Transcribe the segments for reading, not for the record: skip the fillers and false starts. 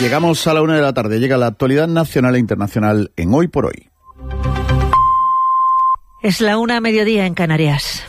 Llegamos a la 1 de la tarde. Llega la actualidad nacional e internacional en Hoy por Hoy. Es la 1:00 en Canarias.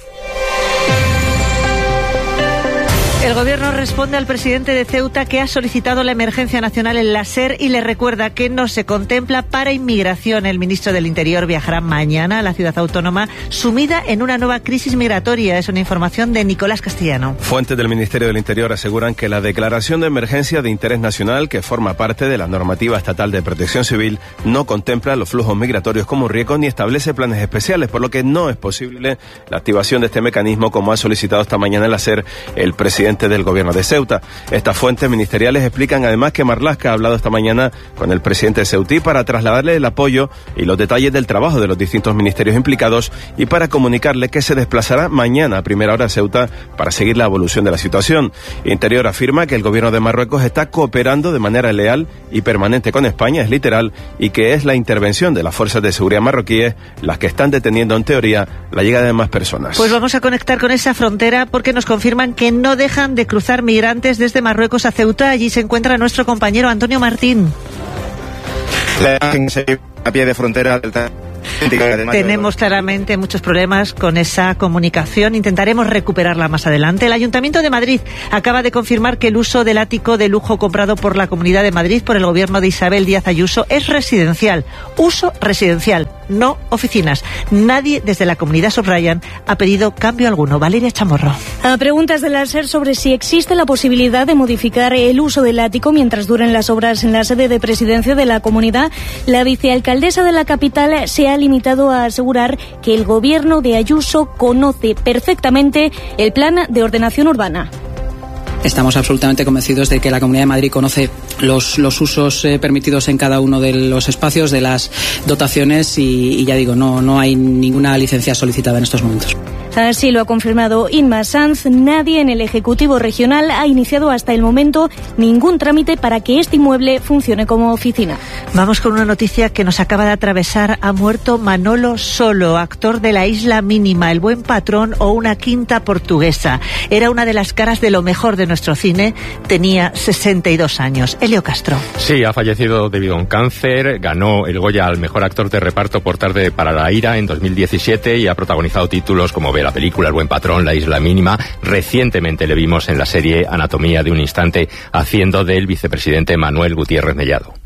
El Gobierno responde al presidente de Ceuta, que ha solicitado la emergencia nacional en la SER, y le recuerda que no se contempla para inmigración. El ministro del Interior viajará mañana a la ciudad autónoma, sumida en una nueva crisis migratoria. Es una información de Nicolás Castellano. Fuentes del Ministerio del Interior aseguran que la declaración de emergencia de interés nacional, que forma parte de la normativa estatal de protección civil, no contempla los flujos migratorios como riesgo ni establece planes especiales, por lo que no es posible la activación de este mecanismo, como ha solicitado esta mañana en la SER el presidente del Gobierno de Ceuta. Estas fuentes ministeriales explican además que Marlaska ha hablado esta mañana con el presidente de Ceutí para trasladarle el apoyo y los detalles del trabajo de los distintos ministerios implicados, y para comunicarle que se desplazará mañana a primera hora a Ceuta para seguir la evolución de la situación. Interior afirma que el Gobierno de Marruecos está cooperando de manera leal y permanente con España, es literal, y que es la intervención de las fuerzas de seguridad marroquíes las que están deteniendo en teoría la llegada de más personas. Pues vamos a conectar con esa frontera, porque nos confirman que no dejan de cruzar migrantes desde Marruecos a Ceuta. Allí se encuentra nuestro compañero Antonio Martín. A pie de frontera. Tenemos claramente muchos problemas con esa comunicación. Intentaremos recuperarla más adelante. El Ayuntamiento de Madrid acaba de confirmar que el uso del ático de lujo comprado por la Comunidad de Madrid por el gobierno de Isabel Díaz Ayuso es residencial. Uso residencial, no oficinas. Nadie desde la comunidad, subrayan, ha pedido cambio alguno. Valeria Chamorro. A preguntas de la SER sobre si existe la posibilidad de modificar el uso del ático mientras duren las obras en la sede de presidencia de la comunidad, la vicealcaldesa de la capital se ha limitado a asegurar que el gobierno de Ayuso conoce perfectamente el plan de ordenación urbana. Estamos absolutamente convencidos de que la Comunidad de Madrid conoce los usos permitidos en cada uno de los espacios, de las dotaciones, y ya digo, no hay ninguna licencia solicitada en estos momentos. Así lo ha confirmado Inma Sanz. Nadie en el Ejecutivo Regional ha iniciado hasta el momento ningún trámite para que este inmueble funcione como oficina. Vamos con una noticia que nos acaba de atravesar. Ha muerto Manolo Solo, actor de La Isla Mínima, El Buen Patrón o Una Quinta Portuguesa. Era una de las caras de lo mejor de nuestro cine. Tenía 62 años. Elio Castro. Sí, ha fallecido debido a un cáncer. Ganó el Goya al mejor actor de reparto por Tarde para la ira en 2017 y ha protagonizado títulos como la película El Buen Patrón, La Isla Mínima. Recientemente le vimos en la serie Anatomía de un Instante haciendo del vicepresidente Manuel Gutiérrez Mellado.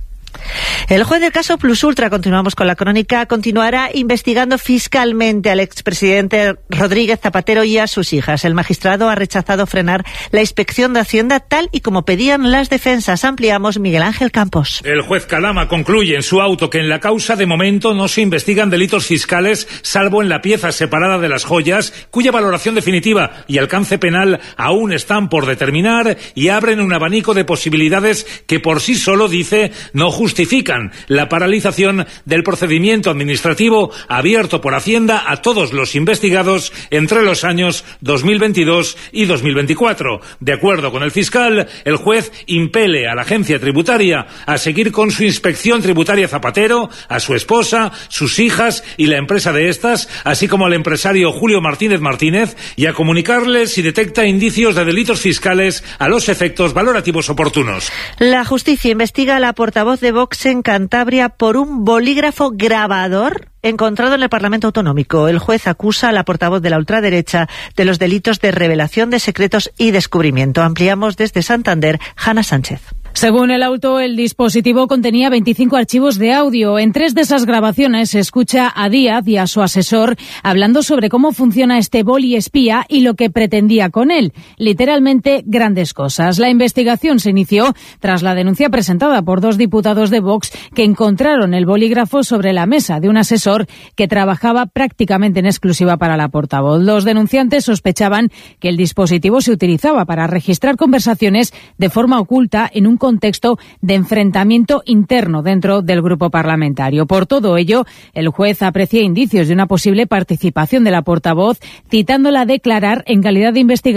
El juez del caso Plus Ultra, continuamos con la crónica, continuará investigando fiscalmente al expresidente Rodríguez Zapatero y a sus hijas. El magistrado ha rechazado frenar la inspección de Hacienda tal y como pedían las defensas. Ampliamos, Miguel Ángel Campos. El juez Calama concluye en su auto que en la causa de momento no se investigan delitos fiscales, salvo en la pieza separada de las joyas, cuya valoración definitiva y alcance penal aún están por determinar, y abren un abanico de posibilidades que por sí solo, dice, no justifican la paralización del procedimiento administrativo abierto por Hacienda a todos los investigados entre los años 2022 y 2024. De acuerdo con el fiscal, el juez impele a la agencia tributaria a seguir con su inspección tributaria Zapatero, a su esposa, sus hijas y la empresa de estas, así como al empresario Julio Martínez Martínez, y a comunicarles si detecta indicios de delitos fiscales a los efectos valorativos oportunos. La justicia investiga a la portavoz de Vox en Cantabria por un bolígrafo grabador encontrado en el Parlamento Autonómico. El juez acusa a la portavoz de la ultraderecha de los delitos de revelación de secretos y descubrimiento. Ampliamos desde Santander, Hanna Sánchez. Según el auto, el dispositivo contenía 25 archivos de audio. En 3 de esas grabaciones se escucha a Díaz y a su asesor hablando sobre cómo funciona este boli espía y lo que pretendía con él. Literalmente, grandes cosas. La investigación se inició tras la denuncia presentada por 2 diputados de Vox que encontraron el bolígrafo sobre la mesa de un asesor que trabajaba prácticamente en exclusiva para la portavoz. Los denunciantes sospechaban que el dispositivo se utilizaba para registrar conversaciones de forma oculta en un contexto de enfrentamiento interno dentro del grupo parlamentario. Por todo ello, el juez aprecia indicios de una posible participación de la portavoz, citándola a declarar en calidad de investigada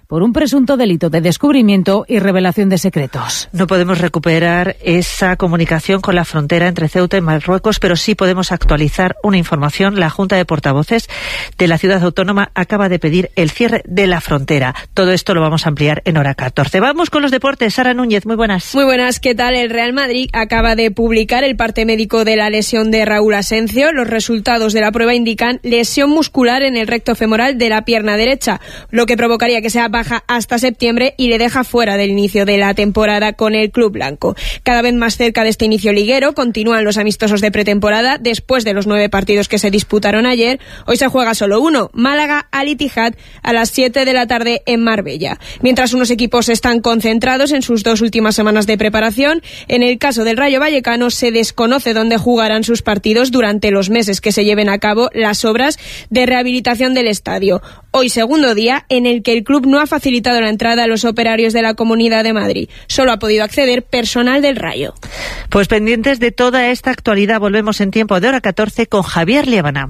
por un presunto delito de descubrimiento y revelación de secretos. No podemos recuperar esa comunicación con la frontera entre Ceuta y Marruecos, pero sí podemos actualizar una información. La Junta de Portavoces de la ciudad autónoma acaba de pedir el cierre de la frontera. Todo esto lo vamos a ampliar en hora 14. Vamos con los deportes. Sara Núñez, muy buenas. Muy buenas, ¿qué tal? El Real Madrid acaba de publicar el parte médico de la lesión de Raúl Asencio. Los resultados de la prueba indican lesión muscular en el recto femoral de la pierna derecha, lo que provocaría que sea baja hasta septiembre y le deja fuera del inicio de la temporada con el club blanco. Cada vez más cerca de este inicio liguero, continúan los amistosos de pretemporada. Después de los 9 partidos que se disputaron ayer, hoy se juega solo uno, Málaga Al Ittihad, a las 7 de la tarde en Marbella. Mientras unos equipos están concentrados en sus 2 últimas semanas de preparación, en el caso del Rayo Vallecano se desconoce dónde jugarán sus partidos durante los meses que se lleven a cabo las obras de rehabilitación del estadio. Hoy segundo día en el que el club no ha facilitado la entrada a los operarios de la Comunidad de Madrid. Solo ha podido acceder personal del Rayo. Pues pendientes de toda esta actualidad, volvemos en tiempo de hora 14 con Javier Liébana.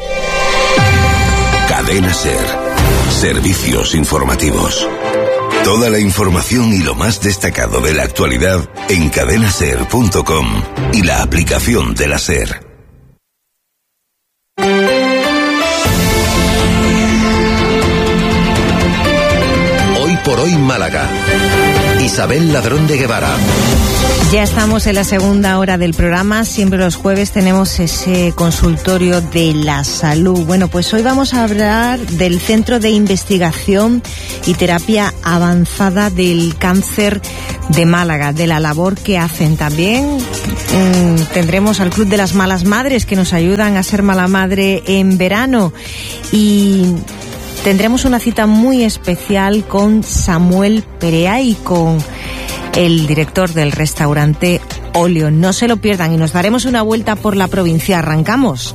Cadena SER. Servicios informativos. Toda la información y lo más destacado de la actualidad en cadenaser.com y la aplicación de la SER. Hoy por hoy Málaga. Isabel Ladrón de Guevara. Ya estamos en la segunda hora del programa. Siempre los jueves tenemos ese consultorio de la salud. Bueno, pues hoy vamos a hablar del Centro de Investigación y Terapia Avanzada del Cáncer de Málaga, de la labor que hacen. También tendremos al Club de las Malas Madres, que nos ayudan a ser mala madre en verano. Y tendremos una cita muy especial con Samuel Perea y con el director del restaurante Olio. No se lo pierdan y nos daremos una vuelta por la provincia. Arrancamos.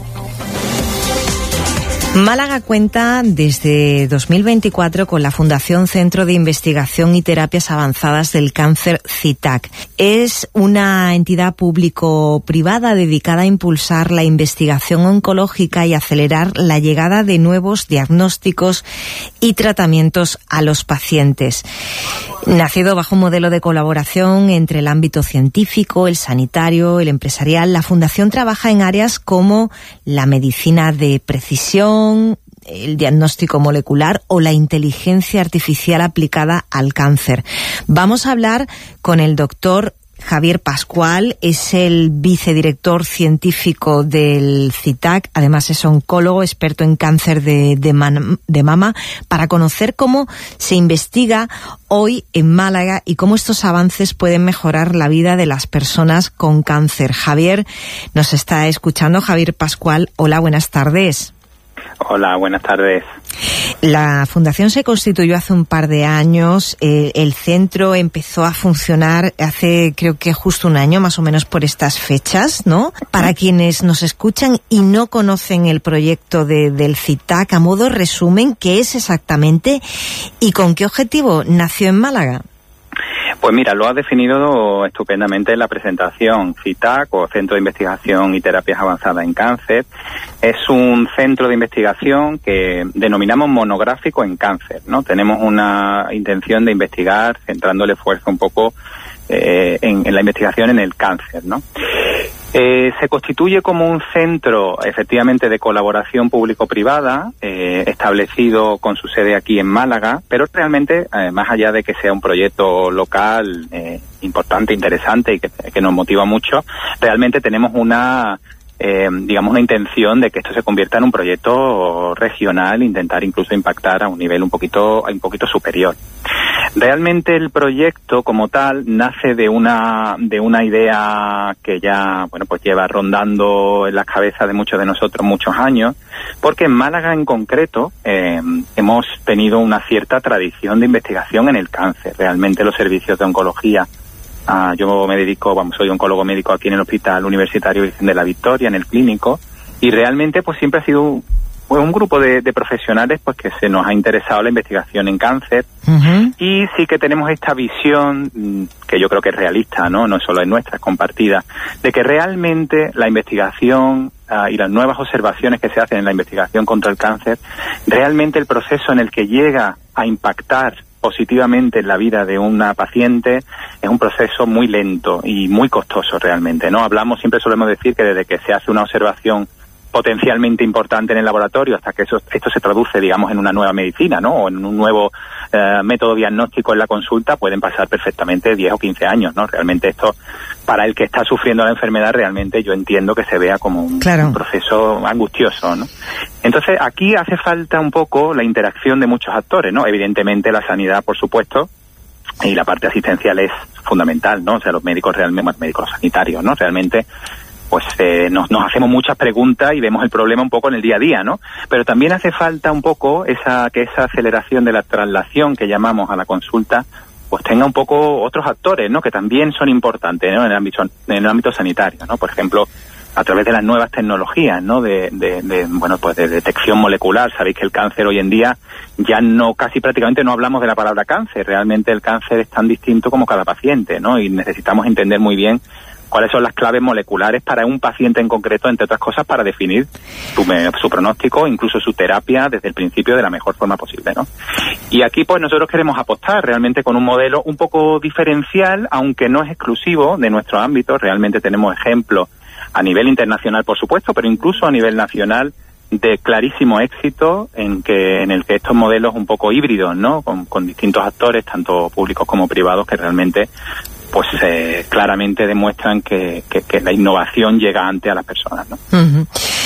Málaga cuenta desde 2024 con la Fundación Centro de Investigación y Terapias Avanzadas del Cáncer CITAC. Es una entidad público-privada dedicada a impulsar la investigación oncológica y acelerar la llegada de nuevos diagnósticos y tratamientos a los pacientes. Nacido bajo un modelo de colaboración entre el ámbito científico, el sanitario, el empresarial, la Fundación trabaja en áreas como la medicina de precisión, el diagnóstico molecular o la inteligencia artificial aplicada al cáncer. Vamos a hablar con el doctor Javier Pascual, es el vicedirector científico del CITAC, además es oncólogo, experto en cáncer de mama, para conocer cómo se investiga hoy en Málaga y cómo estos avances pueden mejorar la vida de las personas con cáncer. Javier nos está escuchando. Javier Pascual, hola, buenas tardes. Hola, buenas tardes. La fundación se constituyó hace un par de años, el centro empezó a funcionar hace creo que justo un año, más o menos por estas fechas, ¿no? Para quienes nos escuchan y no conocen el proyecto del CITAC, a modo resumen, ¿qué es exactamente y con qué objetivo nació en Málaga? Pues mira, lo has definido estupendamente en la presentación. CITAC, o Centro de Investigación y Terapias Avanzadas en Cáncer, es un centro de investigación que denominamos monográfico en cáncer, ¿no? Tenemos una intención de investigar, centrando el esfuerzo un poco en la investigación en el cáncer, ¿no? Se constituye como un centro, efectivamente, de colaboración público-privada, establecido con su sede aquí en Málaga, pero realmente, más allá de que sea un proyecto local importante, interesante y que nos motiva mucho, realmente tenemos una intención de que esto se convierta en un proyecto regional, intentar incluso impactar a un nivel un poquito superior. Realmente el proyecto como tal nace de una idea que ya, bueno, pues lleva rondando en las cabezas de muchos de nosotros muchos años, porque en Málaga en concreto hemos tenido una cierta tradición de investigación en el cáncer. Realmente los servicios de oncología, yo me dedico, soy oncólogo médico aquí en el Hospital Universitario Virgen de la Victoria, en el clínico, y realmente pues siempre ha sido un grupo de profesionales pues que se nos ha interesado la investigación en cáncer. Uh-huh. Y sí que tenemos esta visión que yo creo que es realista, no solo es nuestra, es compartida, de que realmente la investigación y las nuevas observaciones que se hacen en la investigación contra el cáncer, realmente el proceso en el que llega a impactar positivamente en la vida de una paciente es un proceso muy lento y muy costoso realmente, ¿no? Siempre solemos decir que desde que se hace una observación potencialmente importante en el laboratorio hasta que esto se traduce, digamos, en una nueva medicina, ¿no? O en un nuevo método diagnóstico en la consulta, pueden pasar perfectamente 10 o 15 años, ¿no? Realmente esto, para el que está sufriendo la enfermedad, realmente yo entiendo que se vea como un proceso angustioso, ¿no? Entonces, aquí hace falta un poco la interacción de muchos actores, ¿no? Evidentemente la sanidad, por supuesto, y la parte asistencial es fundamental, ¿no? O sea, los médicos realmente, médicos sanitarios, ¿no? Realmente pues nos hacemos muchas preguntas y vemos el problema un poco en el día a día, ¿no? Pero también hace falta un poco esa aceleración de la traslación que llamamos a la consulta, pues tenga un poco otros actores, ¿no? Que también son importantes, ¿no? En el ámbito sanitario, ¿no? Por ejemplo, a través de las nuevas tecnologías, ¿no? De detección molecular. Sabéis que el cáncer hoy en día ya casi prácticamente no hablamos de la palabra cáncer. Realmente el cáncer es tan distinto como cada paciente, ¿no? Y necesitamos entender muy bien cuáles son las claves moleculares para un paciente en concreto, entre otras cosas, para definir su pronóstico, incluso su terapia desde el principio de la mejor forma posible, ¿no? Y aquí pues nosotros queremos apostar realmente con un modelo un poco diferencial, aunque no es exclusivo de nuestro ámbito. Realmente tenemos ejemplos a nivel internacional, por supuesto, pero incluso a nivel nacional de clarísimo éxito en el que estos modelos un poco híbridos, ¿no? Con distintos actores, tanto públicos como privados, que realmente pues claramente demuestran que la innovación llega antes a las personas, ¿no? Uh-huh.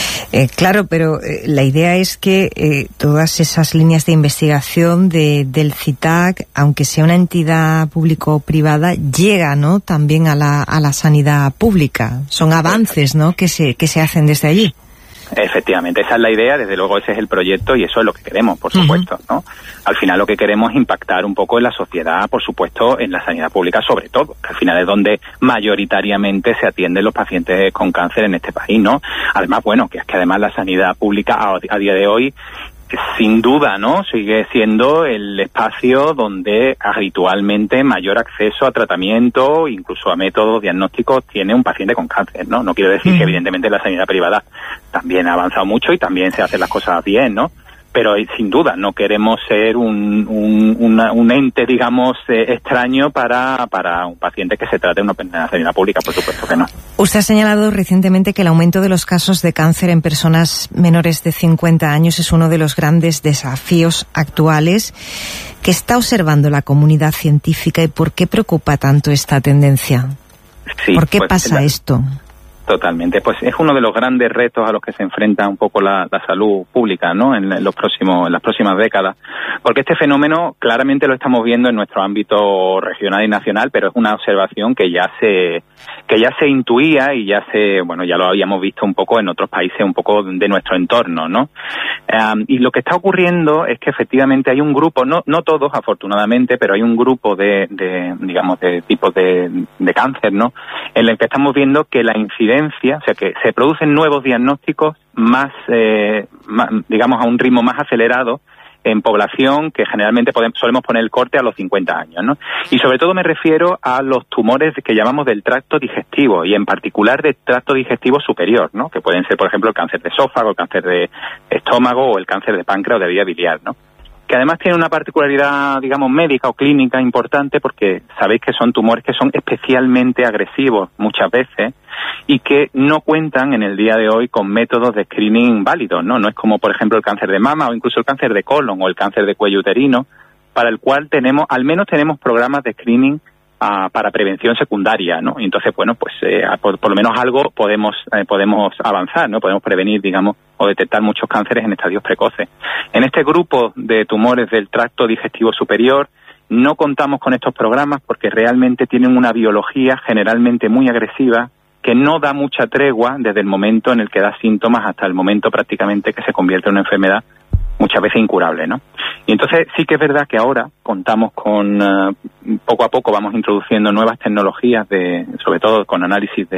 Claro, pero la idea es que todas esas líneas de investigación del CITAC, aunque sea una entidad público-privada, llega, ¿no?, también a la sanidad pública. Son avances, ¿no?, que se hacen desde allí. Efectivamente, esa es la idea, desde luego ese es el proyecto y eso es lo que queremos, por supuesto, ¿no? Al final lo que queremos es impactar un poco en la sociedad, por supuesto, en la sanidad pública sobre todo, que al final es donde mayoritariamente se atienden los pacientes con cáncer en este país, ¿no? Además, bueno, que es que además la sanidad pública a día de hoy, sin duda, ¿no?, sigue siendo el espacio donde habitualmente mayor acceso a tratamiento, incluso a métodos diagnósticos, tiene un paciente con cáncer, ¿no? No quiero decir que evidentemente la sanidad privada también ha avanzado mucho y también se hacen las cosas bien, ¿no? Pero sin duda no queremos ser un ente, digamos, extraño para un paciente que se trate de una sanidad pública, por supuesto que no. Usted ha señalado recientemente que el aumento de los casos de cáncer en personas menores de 50 años es uno de los grandes desafíos actuales. ¿Qué está observando la comunidad científica y por qué preocupa tanto esta tendencia? Sí, ¿Por qué pasa esto? Totalmente, pues es uno de los grandes retos a los que se enfrenta un poco la salud pública, ¿no?, en las próximas décadas, porque este fenómeno claramente lo estamos viendo en nuestro ámbito regional y nacional, pero es una observación que ya se intuía y ya lo habíamos visto un poco en otros países un poco de nuestro entorno, ¿no? Y lo que está ocurriendo es que efectivamente hay un grupo, no todos afortunadamente, pero hay un grupo de tipos de cáncer, ¿no?, en el que estamos viendo que la incidencia, o sea, que se producen nuevos diagnósticos más, digamos, a un ritmo más acelerado en población que generalmente solemos poner el corte a los 50 años, ¿no? Y sobre todo me refiero a los tumores que llamamos del tracto digestivo y en particular del tracto digestivo superior, ¿no? Que pueden ser, por ejemplo, el cáncer de esófago, el cáncer de estómago o el cáncer de páncreas o de vía biliar, ¿no? Que además tiene una particularidad, digamos, médica o clínica importante porque sabéis que son tumores que son especialmente agresivos muchas veces y que no cuentan en el día de hoy con métodos de screening válidos, ¿no? No es como, por ejemplo, el cáncer de mama o incluso el cáncer de colon o el cáncer de cuello uterino, para el cual al menos tenemos programas de screening para prevención secundaria, ¿no? Y entonces, bueno, pues por lo menos algo podemos avanzar, ¿no? Podemos prevenir, digamos, o detectar muchos cánceres en estadios precoces. En este grupo de tumores del tracto digestivo superior no contamos con estos programas porque realmente tienen una biología generalmente muy agresiva que no da mucha tregua desde el momento en el que da síntomas hasta el momento prácticamente que se convierte en una enfermedad muchas veces incurable, ¿no? Y entonces sí que es verdad que ahora contamos con, poco a poco vamos introduciendo nuevas tecnologías sobre todo con análisis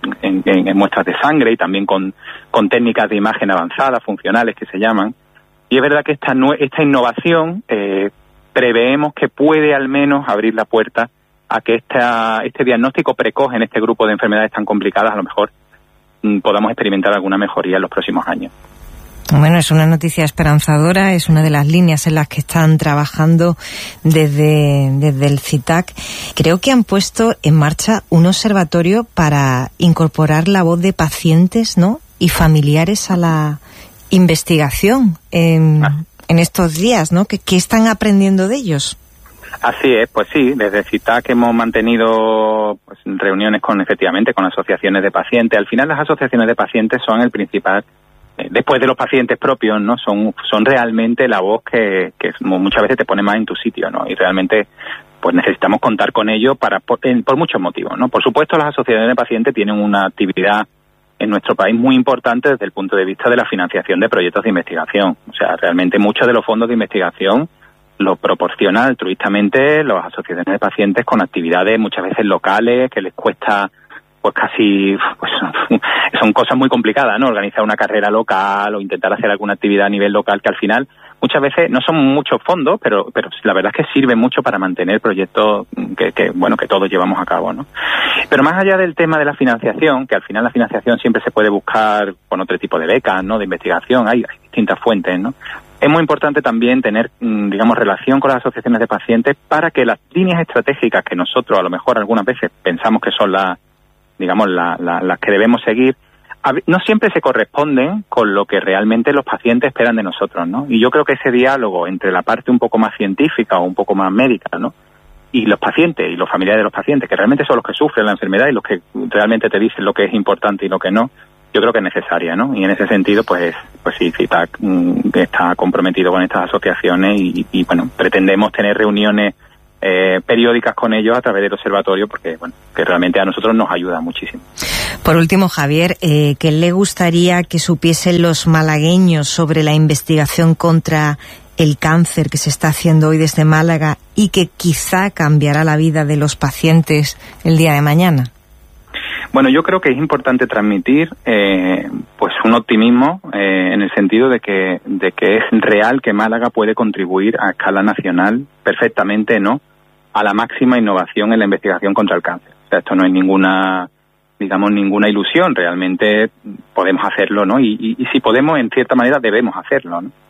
en muestras de sangre y también con técnicas de imagen avanzadas, funcionales que se llaman. Y es verdad que esta innovación preveemos que puede al menos abrir la puerta a que este diagnóstico precoz en este grupo de enfermedades tan complicadas a lo mejor podamos experimentar alguna mejoría en los próximos años. Bueno, es una noticia esperanzadora, es una de las líneas en las que están trabajando desde el CITAC. Creo que han puesto en marcha un observatorio para incorporar la voz de pacientes, ¿no?, y familiares a la investigación en estos días, ¿no? ¿Qué están aprendiendo de ellos? Así es, pues sí, desde CITAC hemos mantenido pues, reuniones efectivamente con asociaciones de pacientes. Al final las asociaciones de pacientes son el principal, después de los pacientes propios, ¿no? Son realmente la voz que muchas veces te pone más en tu sitio, ¿no? Y realmente pues necesitamos contar con ello por muchos motivos, ¿no? Por supuesto, las asociaciones de pacientes tienen una actividad en nuestro país muy importante desde el punto de vista de la financiación de proyectos de investigación. O sea, realmente muchos de los fondos de investigación lo proporciona altruistamente las asociaciones de pacientes con actividades muchas veces locales que les cuesta pues casi pues son cosas muy complicadas, ¿no? Organizar una carrera local o intentar hacer alguna actividad a nivel local que al final muchas veces no son muchos fondos, pero la verdad es que sirven mucho para mantener proyectos que todos llevamos a cabo, ¿no? Pero más allá del tema de la financiación, que al final la financiación siempre se puede buscar con otro tipo de becas, ¿no?, de investigación, hay distintas fuentes, ¿no? Es muy importante también tener, relación con las asociaciones de pacientes para que las líneas estratégicas que nosotros a lo mejor algunas veces pensamos que son las que debemos seguir, no siempre se corresponden con lo que realmente los pacientes esperan de nosotros, ¿no? Y yo creo que ese diálogo entre la parte un poco más científica o un poco más médica, ¿no?, y los pacientes y los familiares de los pacientes, que realmente son los que sufren la enfermedad y los que realmente te dicen lo que es importante y lo que no, yo creo que es necesaria, ¿no? Y en ese sentido, pues sí, CITAC está comprometido con estas asociaciones y pretendemos tener reuniones periódicas con ellos a través del observatorio porque, que realmente a nosotros nos ayuda muchísimo. Por último, Javier, ¿qué le gustaría que supiesen los malagueños sobre la investigación contra el cáncer que se está haciendo hoy desde Málaga y que quizá cambiará la vida de los pacientes el día de mañana? Bueno, yo creo que es importante transmitir un optimismo en el sentido de que es real que Málaga puede contribuir a escala nacional perfectamente, ¿no?, a la máxima innovación en la investigación contra el cáncer. O sea, esto no es ninguna ilusión, realmente podemos hacerlo, ¿no? Y si podemos, en cierta manera, debemos hacerlo, ¿no?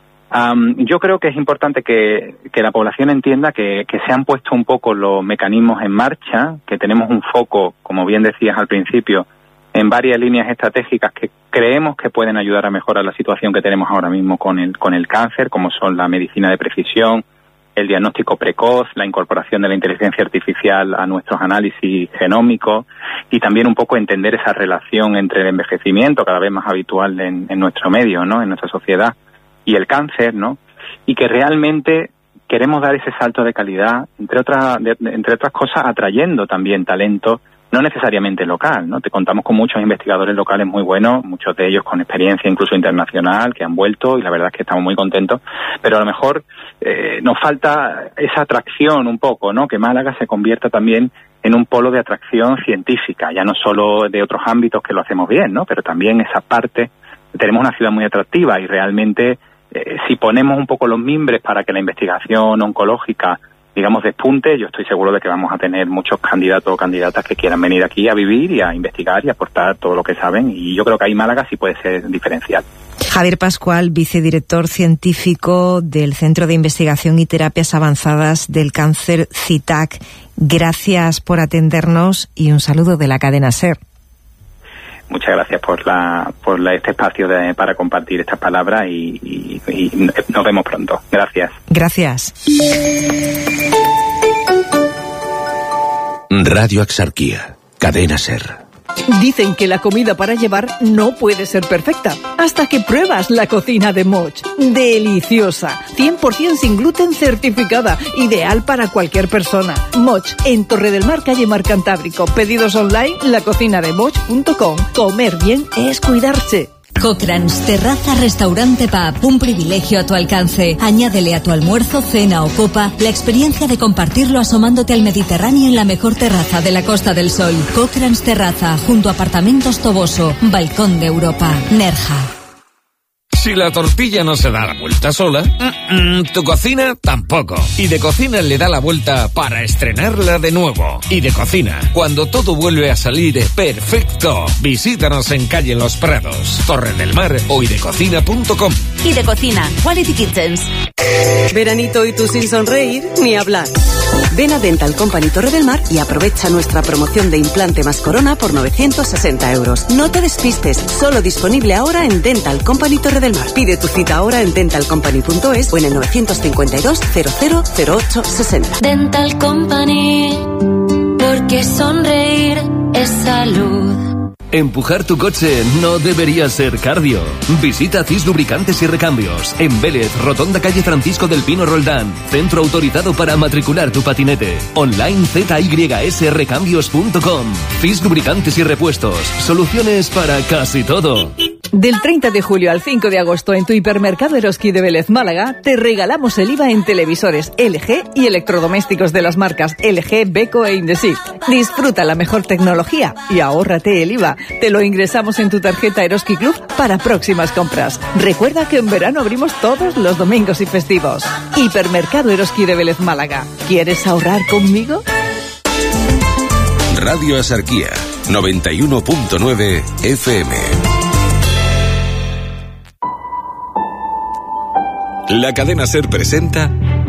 Yo creo que es importante que la población entienda que se han puesto un poco los mecanismos en marcha, que tenemos un foco, como bien decías al principio, en varias líneas estratégicas que creemos que pueden ayudar a mejorar la situación que tenemos ahora mismo con el cáncer, como son la medicina de precisión, el diagnóstico precoz, la incorporación de la inteligencia artificial a nuestros análisis genómicos y también un poco entender esa relación entre el envejecimiento cada vez más habitual en nuestro medio, ¿no?, en nuestra sociedad, y el cáncer, ¿no? Y que realmente queremos dar ese salto de calidad, entre otras cosas, atrayendo también talento, no necesariamente local, ¿no? Te contamos con muchos investigadores locales muy buenos, muchos de ellos con experiencia incluso internacional, que han vuelto y la verdad es que estamos muy contentos, pero a lo mejor nos falta esa atracción un poco, ¿no? Que Málaga se convierta también en un polo de atracción científica, ya no solo de otros ámbitos que lo hacemos bien, ¿no? Pero también esa parte, tenemos una ciudad muy atractiva y realmente si ponemos un poco los mimbres para que la investigación oncológica, despunte, yo estoy seguro de que vamos a tener muchos candidatos o candidatas que quieran venir aquí a vivir y a investigar y a aportar todo lo que saben, y yo creo que ahí Málaga sí puede ser diferencial. Javier Pascual, vicedirector científico del Centro de Investigación y Terapias Avanzadas del Cáncer CITAC, gracias por atendernos y un saludo de la cadena SER. Muchas gracias por este espacio para compartir estas palabras y nos vemos pronto. Gracias. Gracias. Radio Axarquía, cadena SER. Dicen que la comida para llevar no puede ser perfecta hasta que pruebas la cocina de Moch. Deliciosa, 100% sin gluten certificada, ideal para cualquier persona. Moch, en Torre del Mar, calle Mar Cantábrico. Pedidos online, lacocinademoch.com. Comer bien es cuidarse. Cochrane's Terraza Restaurante Pub, un privilegio a tu alcance. Añádele a tu almuerzo, cena o copa la experiencia de compartirlo asomándote al Mediterráneo en la mejor terraza de la Costa del Sol. Cochrane's Terraza, junto a Apartamentos Toboso, Balcón de Europa, Nerja. Si la tortilla no se da la vuelta sola, tu cocina tampoco. Idecocina le da la vuelta para estrenarla de nuevo. Idecocina, cuando todo vuelve a salir perfecto. Visítanos en calle Los Prados, Torre del Mar o idecocina.com. Idecocina, Quality Kitchens. Veranito y tú sin sonreír, ni hablar. Ven a Dental Company Torre del Mar y aprovecha nuestra promoción de implante más corona por 960 euros. No te despistes, solo disponible ahora en Dental Company Torre del Mar. Pide tu cita ahora en dentalcompany.es o en el 952 0008 60. Dental Company, porque sonreír es salud. Empujar tu coche no debería ser cardio. Visita CIS Lubricantes y Recambios en Vélez, Rotonda calle Francisco del Pino Roldán. Centro autorizado para matricular tu patinete. Online zysrecambios.com. CIS Lubricantes y Repuestos. Soluciones para casi todo. Del 30 de julio al 5 de agosto en tu hipermercado Eroski de Vélez, Málaga, te regalamos el IVA en televisores LG y electrodomésticos de las marcas LG, Beko e Indesit. Disfruta la mejor tecnología y ahórrate el IVA. Te lo ingresamos en tu tarjeta Eroski Club para próximas compras. Recuerda que en verano abrimos todos los domingos y festivos. Hipermercado Eroski de Vélez, Málaga. ¿Quieres ahorrar conmigo? Radio Asarquía, 91.9 FM. La cadena SER presenta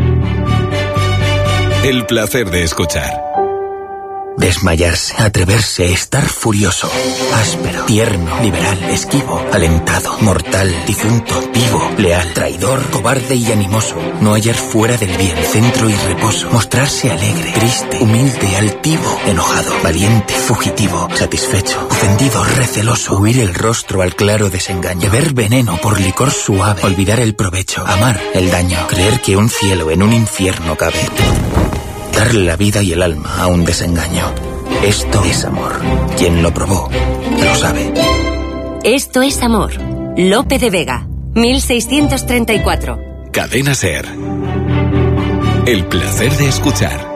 El placer de escuchar. Desmayarse, atreverse, estar furioso, áspero, tierno, liberal, esquivo, alentado, mortal, difunto, vivo, leal, traidor, cobarde y animoso. No hallar fuera del bien centro y reposo. Mostrarse alegre, triste, humilde, altivo, enojado, valiente, fugitivo, satisfecho, ofendido, receloso. Huir el rostro al claro desengaño. Beber veneno por licor suave. Olvidar el provecho. Amar el daño. Creer que un cielo en un infierno cabe. Darle la vida y el alma a un desengaño. Esto es amor. Quien lo probó, lo sabe. Esto es amor. Lope de Vega, 1634. Cadena SER. El placer de escuchar.